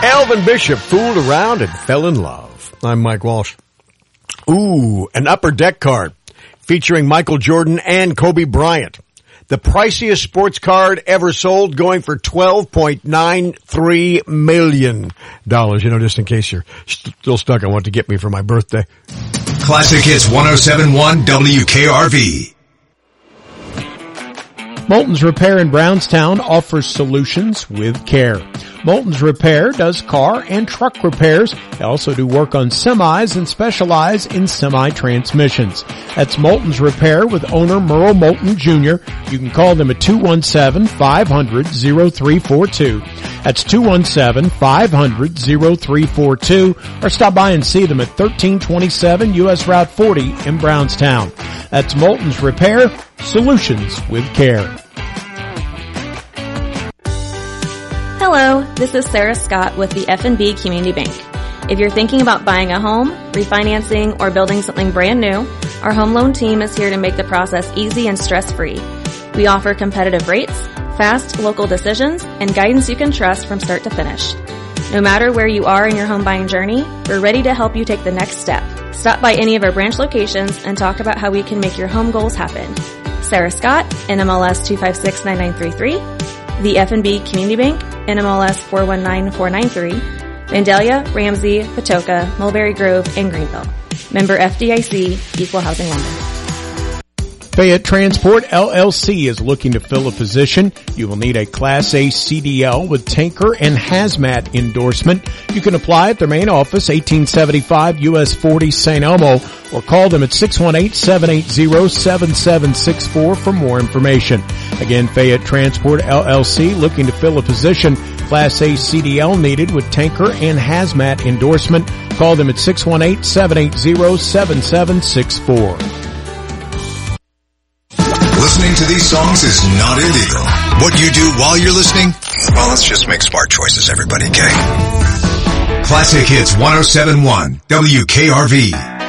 Elvin Bishop fooled around and fell in love. I'm Mike Walsh. Ooh, an Upper Deck card featuring Michael Jordan and Kobe Bryant. The priciest sports card ever sold, going for $12.93 million. Just in case you're still stuck on what to get me for my birthday. Classic Hits 107.1 WKRV. Moulton's Repair in Brownstown offers solutions with care. Moulton's Repair does car and truck repairs. They also do work on semis and specialize in semi-transmissions. That's Moulton's Repair with owner Merle Moulton Jr. You can call them at 217-500-0342. That's 217-500-0342, or stop by and see them at 1327 U.S. Route 40 in Brownstown. That's Moulton's Repair, solutions with care. Hello, this is Sarah Scott with the F&B Community Bank. If you're thinking about buying a home, refinancing, or building something brand new, our home loan team is here to make the process easy and stress-free. We offer competitive rates, fast local decisions, and guidance you can trust from start to finish. No matter where you are in your home buying journey, we're ready to help you take the next step. Stop by any of our branch locations and talk about how we can make your home goals happen. Sarah Scott, NMLS 2569933, the F&B Community Bank, NMLS 419493, Vandalia, Ramsey, Patoka, Mulberry Grove, and Greenville. Member FDIC, Equal Housing Lender. Fayette Transport LLC is looking to fill a position. You will need a Class A CDL with tanker and hazmat endorsement. You can apply at their main office, 1875 US 40 St. Elmo, or call them at 618-780-7764 for more information. Again, Fayette Transport LLC looking to fill a position. Class A CDL needed with tanker and hazmat endorsement. Call them at 618-780-7764. Listening to these songs is not illegal. What you do while you're listening? Well, let's just make smart choices, everybody, okay? Classic Hits 107.1 WKRV.